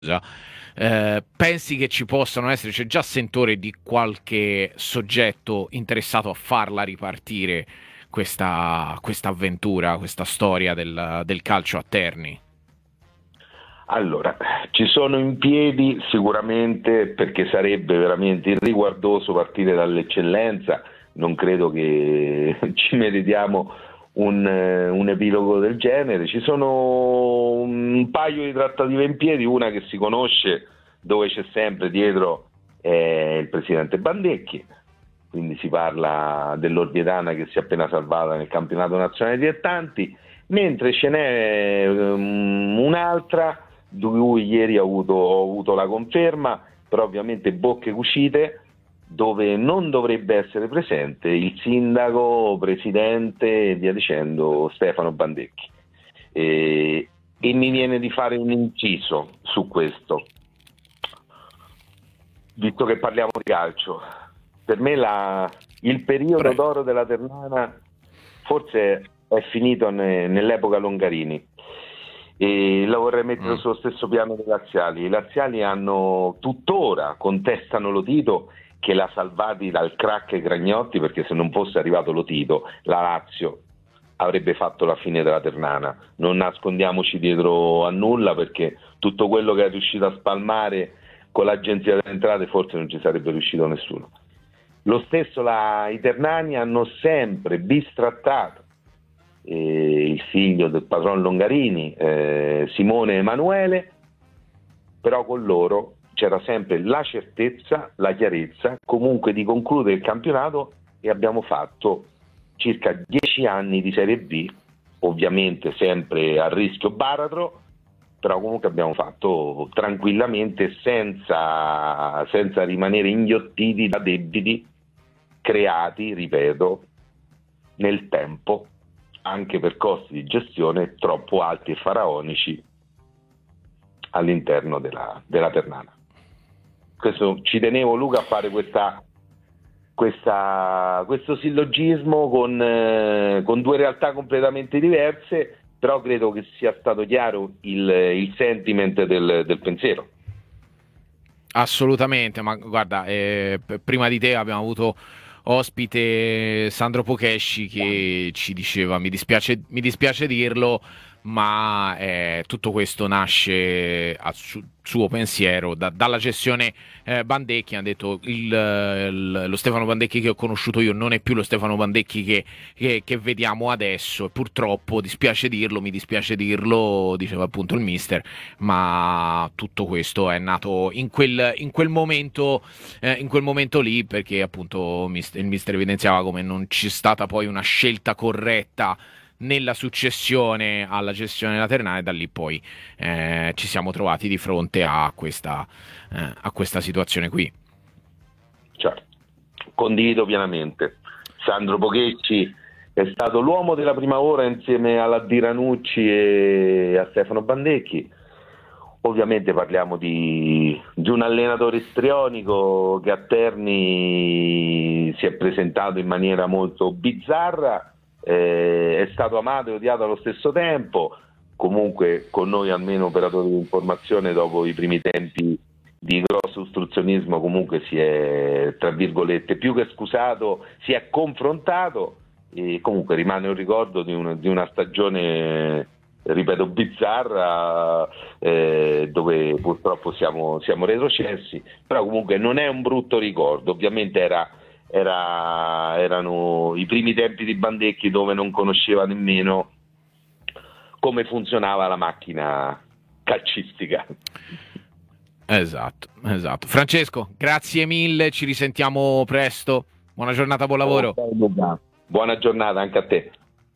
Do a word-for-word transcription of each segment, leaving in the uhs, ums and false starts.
Eh, pensi che ci possano essere, c'è già sentore di qualche soggetto interessato a farla ripartire questa, questa avventura, questa storia del, del calcio a Terni? Allora, ci sono in piedi sicuramente perché sarebbe veramente irriguardoso partire dall'eccellenza, non credo che ci meritiamo un, eh, un epilogo del genere. Ci sono un paio di trattative in piedi, una che si conosce dove c'è sempre dietro eh, il presidente Bandecchi, quindi si parla dell'Ordietana che si è appena salvata nel campionato nazionale dilettanti, mentre ce n'è um, un'altra di cui ieri ho avuto, ho avuto la conferma, però ovviamente bocche cucite, dove non dovrebbe essere presente il sindaco, presidente e via dicendo Stefano Bandecchi. E, e mi viene di fare un inciso su questo, visto che parliamo di calcio. Per me la, il periodo Prego. d'oro della Ternana forse è finito ne, nell'epoca Longarini. E la vorrei mettere Mm. sullo stesso piano dei laziali. I laziali hanno tuttora, contestano Lotito che l'ha salvati dal crack Gragnotti, perché se non fosse arrivato Lotito la Lazio avrebbe fatto la fine della Ternana. Non nascondiamoci dietro a nulla, perché tutto quello che è riuscito a spalmare con l'agenzia delle entrate forse non ci sarebbe riuscito nessuno. Lo stesso la, i ternani hanno sempre bistrattato eh, il figlio del patron Longarini, eh, Simone Emanuele, però con loro c'era sempre la certezza, la chiarezza comunque di concludere il campionato, e abbiamo fatto circa dieci anni di Serie B, ovviamente sempre a rischio baratro, però comunque abbiamo fatto tranquillamente senza, senza rimanere inghiottiti da debiti creati, ripeto, nel tempo, anche per costi di gestione troppo alti e faraonici all'interno della, della Ternana. Questo, ci tenevo, Luca, a fare questa, questa, questo sillogismo con, eh, con due realtà completamente diverse, però credo che sia stato chiaro il, il sentiment del, del pensiero. Assolutamente, ma guarda, eh, p- prima di te abbiamo avuto ospite Sandro Pocesci che ci diceva, mi dispiace, mi dispiace dirlo, ma eh, tutto questo nasce a su- suo pensiero da- dalla gestione eh, Bandecchi. Ha detto il, il- lo Stefano Bandecchi che ho conosciuto io non è più lo Stefano Bandecchi che, che- che vediamo adesso, e purtroppo dispiace dirlo, mi dispiace dirlo, diceva appunto il mister, ma tutto questo è nato in quel, in quel momento eh, in quel momento lì, perché appunto il mister evidenziava come non c'è stata poi una scelta corretta nella successione alla gestione della Ternana, e da lì poi eh, ci siamo trovati di fronte a questa, eh, a questa situazione qui. Certo, condivido pienamente. Sandro Pocecci è stato l'uomo della prima ora insieme alla Diranucci e a Stefano Bandecchi. Ovviamente parliamo di, di un allenatore istrionico che a Terni si è presentato in maniera molto bizzarra, eh, è stato amato e odiato allo stesso tempo. Comunque con noi, almeno operatori di informazione, dopo i primi tempi di grosso ostruzionismo, comunque si è, tra virgolette, più che scusato, si è confrontato, e comunque rimane un ricordo di, un, di una stagione, ripeto, bizzarra, eh, dove purtroppo siamo, siamo retrocessi, però comunque non è un brutto ricordo. Ovviamente era, era, erano i primi tempi di Bandecchi, dove non conosceva nemmeno come funzionava la macchina calcistica. Esatto, esatto. Francesco, grazie mille, ci risentiamo presto. Buona giornata, buon lavoro. Buona giornata anche a te.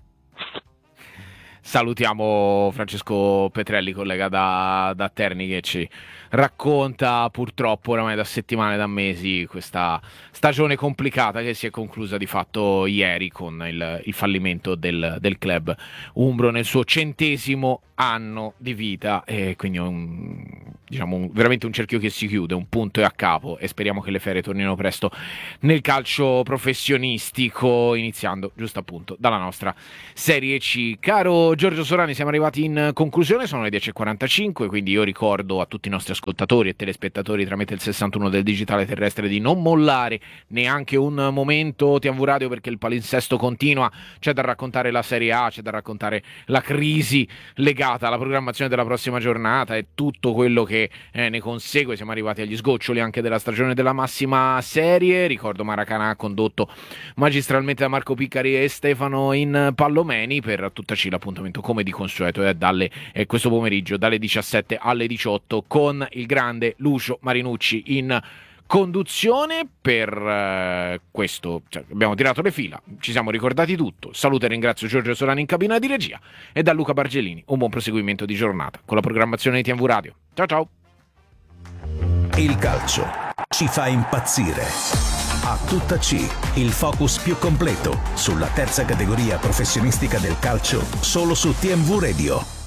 Salutiamo Francesco Petrelli, collega da, da Terni, che ci racconta purtroppo oramai da settimane, da mesi, questa stagione complicata che si è conclusa di fatto ieri con il, il fallimento del, del club umbro nel suo centesimo anno di vita, e quindi è un, diciamo un, veramente un cerchio che si chiude, un punto e a capo, e speriamo che le ferie tornino presto nel calcio professionistico, iniziando giusto appunto dalla nostra Serie C. Caro Giorgio Sorani, siamo arrivati in conclusione, sono le dieci e quarantacinque, quindi io ricordo a tutti i nostri ascoltatori e telespettatori tramite il sessantuno del digitale terrestre di non mollare neanche un momento T V Radio, perché il palinsesto continua, c'è da raccontare la Serie A, c'è da raccontare la crisi legata alla programmazione della prossima giornata e tutto quello che eh, ne consegue. Siamo arrivati agli sgoccioli anche della stagione della massima serie. Ricordo Maracanã condotto magistralmente da Marco Piccari e Stefano in Pallomeni. Per tutta C l'appuntamento come di consueto è dalle, eh, questo pomeriggio dalle diciassette alle diciotto con il grande Lucio Marinucci in conduzione. Per eh, questo cioè, abbiamo tirato le fila, ci siamo ricordati tutto. Saluto e ringrazio Giorgio Solani in cabina di regia e da Luca Bargelini un buon proseguimento di giornata con la programmazione di T V Radio. Ciao ciao. Il calcio ci fa impazzire. A tutta C, il focus più completo sulla terza categoria professionistica del calcio solo su T V Radio.